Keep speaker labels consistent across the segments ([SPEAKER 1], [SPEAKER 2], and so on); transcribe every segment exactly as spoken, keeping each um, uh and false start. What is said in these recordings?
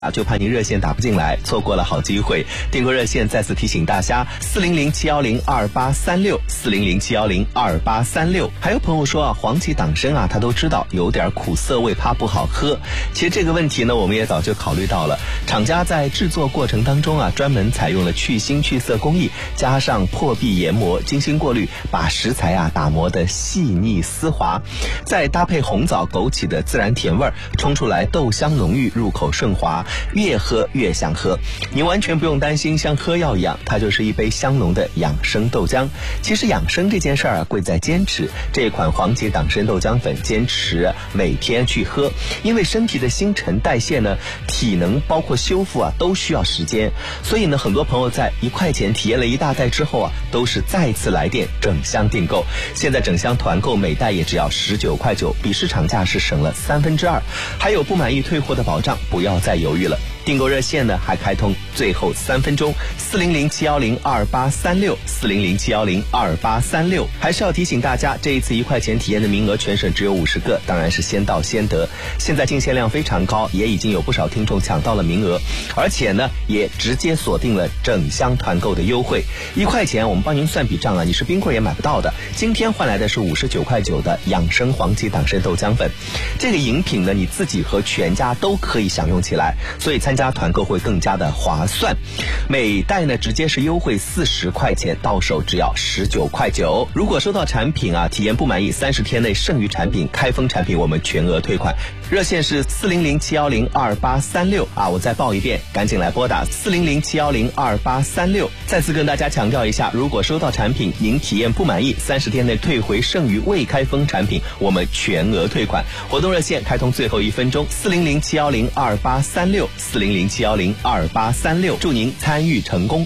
[SPEAKER 1] 啊，就怕您热线打不进来，错过了好机会。订购热线再次提醒大家：四零零七幺零二八三六，四零零七幺零二八三六。还有朋友说啊，黄芪党参啊，他都知道有点苦涩味，怕不好喝。其实这个问题呢，我们也早就考虑到了。厂家在制作过程当中啊，专门采用了去腥去涩工艺，加上破壁研磨，精心过滤，把食材啊打磨得细腻丝滑，再搭配红枣、枸杞的自然甜味儿，冲出来豆香浓郁，入口顺滑。越喝越想喝，你完全不用担心像喝药一样，它就是一杯香浓的养生豆浆。其实养生这件事儿啊，贵在坚持。这款黄芪党参豆浆粉，坚持每天去喝，因为身体的新陈代谢呢、体能包括修复啊，都需要时间。所以呢，很多朋友在一块钱体验了一大袋之后啊，都是再次来电整箱订购。现在整箱团购每袋也只要十九块九，比市场价是省了三分之二，还有不满意退货的保障，不要再犹豫了。订购热线呢还开通最后三分钟，四零零七幺零二八三六，四零零七幺零二八三六。还是要提醒大家，这一次一块钱体验的名额全省只有五十个，当然是先到先得。现在进线量非常高，也已经有不少听众抢到了名额，而且呢也直接锁定了整箱团购的优惠。一块钱我们帮您算笔账啊，你是冰棍也买不到的。今天换来的是五十九块九的养生黄芪党参豆浆粉，这个饮品呢你自己和全家都可以享用起来，所以参加团购会更加的划算。每袋呢直接是优惠四十块钱，到手只要十九块九。如果收到产品啊体验不满意，三十天内剩余产品开封产品我们全额退款。热线是四零零七幺零二八三六啊，我再报一遍，赶紧来拨打四零零七幺零二八三六。再次跟大家强调一下，如果收到产品您体验不满意，三十天内退回剩余未开封产品，我们全额退款。活动热线开通最后一分钟，四零零七幺零二八三六，四零零七幺零二八三六。祝您参与成功。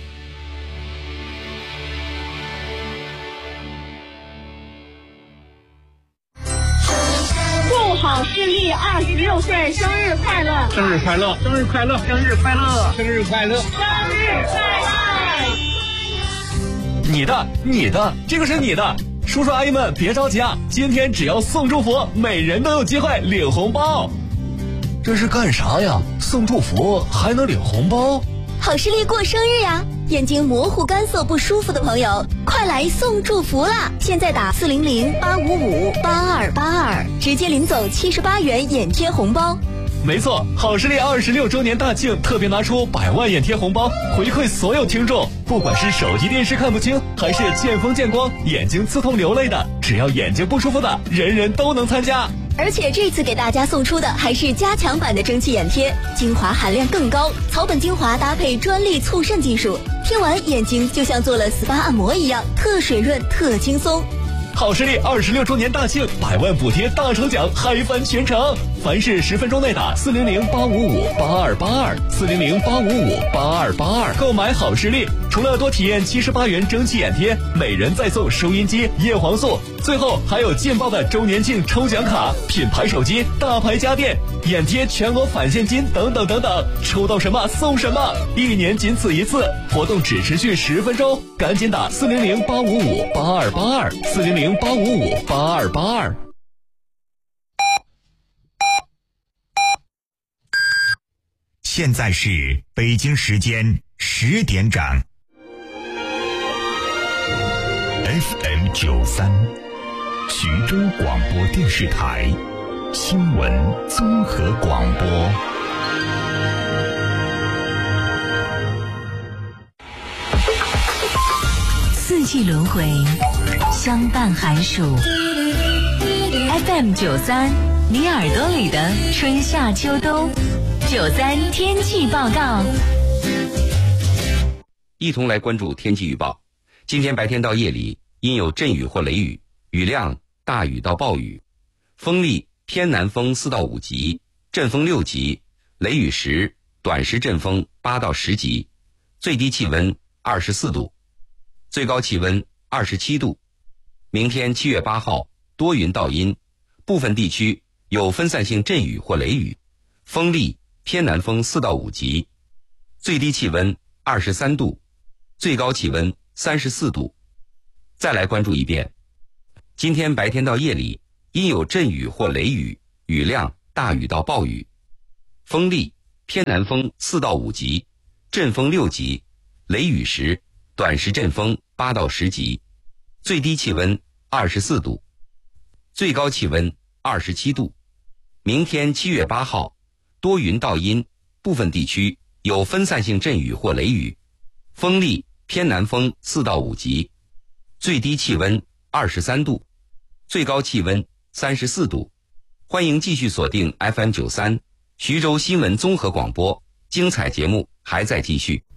[SPEAKER 2] 好视力二十六岁生日快乐！
[SPEAKER 3] 生日快乐！生日快乐！生日快乐！生日快乐！
[SPEAKER 2] 生日快乐！
[SPEAKER 4] 你的，你的，这个是你的。叔叔阿姨们别着急啊，今天只要送祝福，每人都有机会领红包。这是干啥呀？送祝福还能领红包？
[SPEAKER 5] 好视力过生日呀！眼睛模糊干涩不舒服的朋友，快来送祝福啦！现在打四零零八五五八二八二，直接领走七十八元眼贴红包。
[SPEAKER 4] 没错，好视力二十六周年大庆特别拿出百万眼贴红包回馈所有听众，不管是手机电视看不清，还是见风见光眼睛刺痛流泪的，只要眼睛不舒服的，人人都能参加。
[SPEAKER 5] 而且这次给大家送出的还是加强版的蒸汽眼贴，精华含量更高，草本精华搭配专利促渗技术，贴完眼睛就像做了 S P A 按摩一样，特水润特轻松。
[SPEAKER 4] 好视力二十六周年大庆，百万补贴大抽奖，嗨翻全城！凡是十分钟内打四零零八五五八二八二，四零零八五五八二八二购买好视力，除了多体验七十八元蒸汽眼贴，每人再送收音机、叶黄素，最后还有劲爆的周年庆抽奖卡、品牌手机、大牌家电、眼贴全额返现金等等等等，抽到什么送什么，一年仅此一次，活动只持续十分钟，赶紧打四零零八五五八二八二，四零零八五五八二八二。
[SPEAKER 6] 现在是北京时间十点整。F M 九三，徐州广播电视台新闻综合广播。
[SPEAKER 7] 四季轮回，相伴寒暑。F M 九三，你耳朵里的春夏秋冬。九三天气报告，
[SPEAKER 8] 一同来关注天气预报。今天白天到夜里阴有阵雨或雷雨，雨量大雨到暴雨，风力偏南风四到五级，阵风六级，雷雨时短时阵风八到十级，最低气温二十四度，最高气温二十七度。明天七月八号多云到阴，部分地区有分散性阵雨或雷雨，风力偏南风四到五级，最低气温二十三度，最高气温三十四度。再来关注一遍，今天白天到夜里阴有阵雨或雷雨，雨量大雨到暴雨，风力偏南风四到五级，阵风六级，雷雨时短时阵风八到十级，最低气温二十四度，最高气温二十七度。明天七月八号，多云到阴，部分地区有分散性阵雨或雷雨，风力偏南风四到五级，最低气温二十三度，最高气温三十四度。欢迎继续锁定 F M 九三徐州新闻综合广播，精彩节目还在继续。